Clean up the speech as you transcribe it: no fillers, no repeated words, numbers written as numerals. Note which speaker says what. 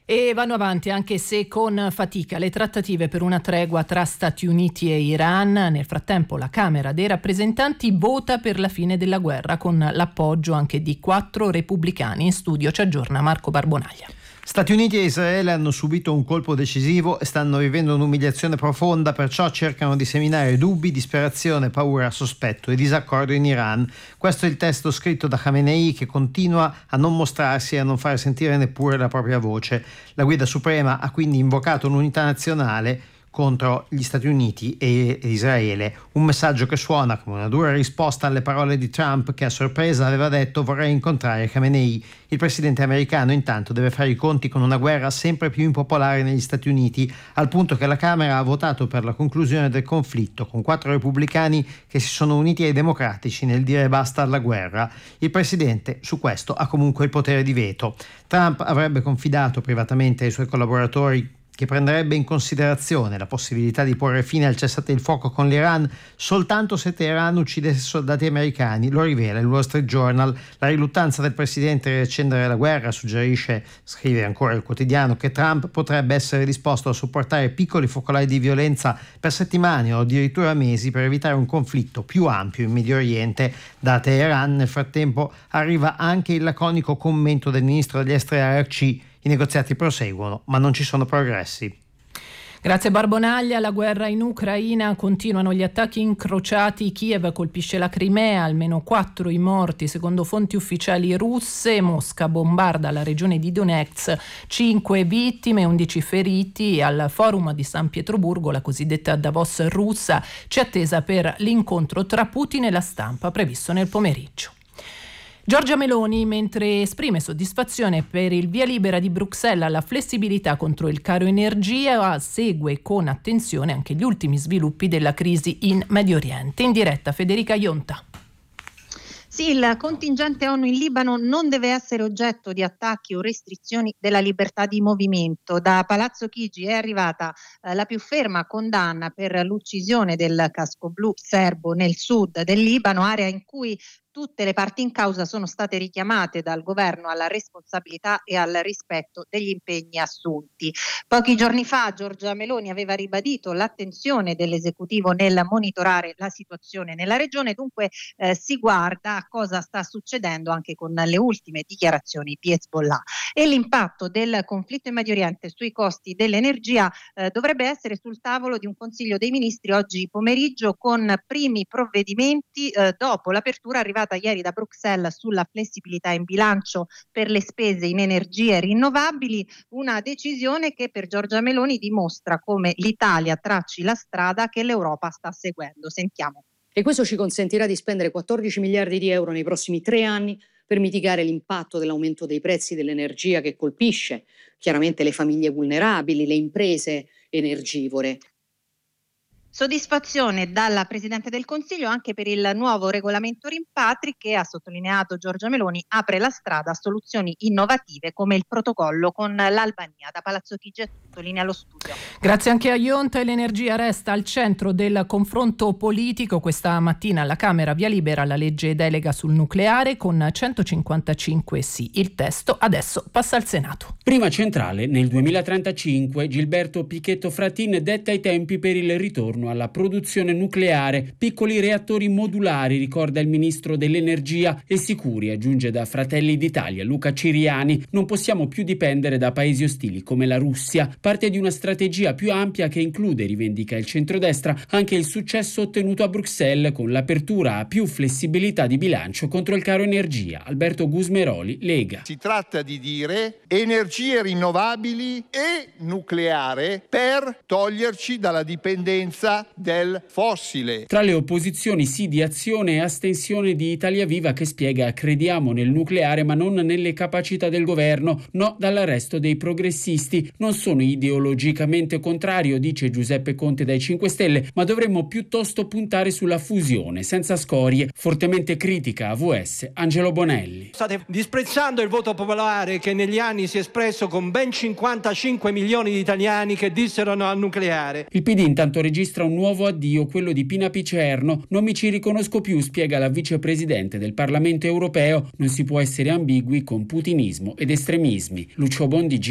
Speaker 1: E vanno avanti, anche se con fatica, le trattative per una tregua tra Stati Uniti e Iran. Nel frattempo la Camera dei rappresentanti vota per la fine della guerra con l'appoggio anche di 4 repubblicani. In studio ci aggiorna Marco Barbonaglia.
Speaker 2: Stati Uniti e Israele hanno subito un colpo decisivo e stanno vivendo un'umiliazione profonda, perciò cercano di seminare dubbi, disperazione, paura, sospetto e disaccordo in Iran. Questo è il testo scritto da Khamenei, che continua a non mostrarsi e a non far sentire neppure la propria voce. La guida suprema ha quindi invocato un'unità nazionale contro gli Stati Uniti e Israele, un messaggio che suona come una dura risposta alle parole di Trump, che a sorpresa aveva detto: vorrei incontrare Khamenei. Il presidente americano intanto deve fare i conti con una guerra sempre più impopolare negli Stati Uniti, al punto che la Camera ha votato per la conclusione del conflitto, con 4 repubblicani che si sono uniti ai democratici nel dire basta alla guerra. Il presidente su questo ha comunque il potere di veto. Trump avrebbe confidato privatamente ai suoi collaboratori che prenderebbe in considerazione la possibilità di porre fine al cessate il fuoco con l'Iran soltanto se Teheran uccidesse soldati americani. Lo rivela il Wall Street Journal. La riluttanza del presidente a riaccendere la guerra suggerisce, scrive ancora il quotidiano, che Trump potrebbe essere disposto a sopportare piccoli focolai di violenza per settimane o addirittura mesi per evitare un conflitto più ampio in Medio Oriente. Da Teheran nel frattempo arriva anche il laconico commento del ministro degli esteri Araghchi: i negoziati proseguono, ma non ci sono progressi.
Speaker 1: Grazie Barbonaglia. La guerra in Ucraina, continuano gli attacchi incrociati. Kiev colpisce la Crimea, almeno 4 i morti secondo fonti ufficiali russe. Mosca bombarda la regione di Donetsk, 5 vittime, 11 feriti. Al forum di San Pietroburgo, la cosiddetta Davos russa, c'è attesa per l'incontro tra Putin e la stampa previsto nel pomeriggio. Giorgia Meloni, mentre esprime soddisfazione per il via libera di Bruxelles alla flessibilità contro il caro energia, segue con attenzione anche gli ultimi sviluppi della crisi in Medio Oriente. In diretta Federica Ionta.
Speaker 3: Sì, il contingente ONU in Libano non deve essere oggetto di attacchi o restrizioni della libertà di movimento. Da Palazzo Chigi è arrivata la più ferma condanna per l'uccisione del casco blu serbo nel sud del Libano, area in cui tutte le parti in causa sono state richiamate dal governo alla responsabilità e al rispetto degli impegni assunti. Pochi giorni fa Giorgia Meloni aveva ribadito l'attenzione dell'esecutivo nel monitorare la situazione nella regione, dunque si guarda a cosa sta succedendo anche con le ultime dichiarazioni di Hezbollah. E l'impatto del conflitto in Medio Oriente sui costi dell'energia dovrebbe essere sul tavolo di un Consiglio dei Ministri oggi pomeriggio, con primi provvedimenti dopo l'apertura arrivata ieri da Bruxelles sulla flessibilità in bilancio per le spese in energie rinnovabili, una decisione che per Giorgia Meloni dimostra come l'Italia tracci la strada che l'Europa sta seguendo. Sentiamo.
Speaker 4: E questo ci consentirà di spendere 14 miliardi di euro nei prossimi 3 anni per mitigare l'impatto dell'aumento dei prezzi dell'energia, che colpisce chiaramente le famiglie vulnerabili, le imprese energivore.
Speaker 3: Soddisfazione dalla Presidente del Consiglio anche per il nuovo regolamento rimpatri che, ha sottolineato Giorgia Meloni, apre la strada a soluzioni innovative come il protocollo con l'Albania. Da Palazzo Chigi sottolinea lo studio.
Speaker 1: Grazie anche a Ionta. E l'energia resta al centro del confronto politico. Questa mattina alla Camera via libera la legge delega sul nucleare con 155 sì. Il testo adesso passa al Senato.
Speaker 5: Prima centrale nel 2035, Gilberto Pichetto Fratin detta i tempi per il ritorno alla produzione nucleare. Piccoli reattori modulari, ricorda il ministro dell'energia, e sicuri, aggiunge da Fratelli d'Italia Luca Ciriani. Non possiamo più dipendere da paesi ostili come la Russia. Parte di una strategia più ampia che include, rivendica il centrodestra, anche il successo ottenuto a Bruxelles con l'apertura a più flessibilità di bilancio contro il caro energia. Alberto Gusmeroli, Lega.
Speaker 6: Si tratta di dire energie rinnovabili e nucleare per toglierci dalla dipendenza del fossile.
Speaker 5: Tra le opposizioni sì di Azione e astensione di Italia Viva, che spiega: crediamo nel nucleare ma non nelle capacità del governo. No dall'arresto dei progressisti. Non sono ideologicamente contrario, dice Giuseppe Conte dai 5 Stelle, ma dovremmo piuttosto puntare sulla fusione senza scorie. Fortemente critica AVS Angelo Bonelli.
Speaker 7: State disprezzando il voto popolare che negli anni si è espresso con ben 55 milioni di italiani che dissero no al nucleare.
Speaker 5: Il PD intanto registra un nuovo addio, quello di Pina Picerno. Non mi ci riconosco più, spiega la vicepresidente del Parlamento europeo. Non si può essere ambigui con putinismo ed estremismi. Lucio Bondi.